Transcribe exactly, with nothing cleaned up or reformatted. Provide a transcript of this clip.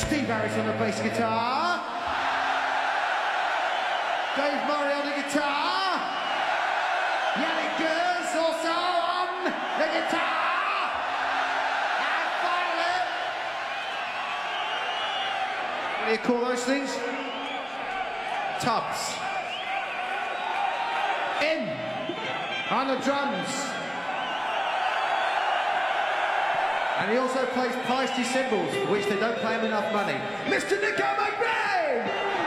Steve Harris on the bass guitar. Dave Murray on the guitar. Yannick Gers also on the guitar. And finally, what do you call those things? Tubs. In on the drums. And he also plays Peisty cymbals, for which they don't pay him enough money. Mister Nico McBrain!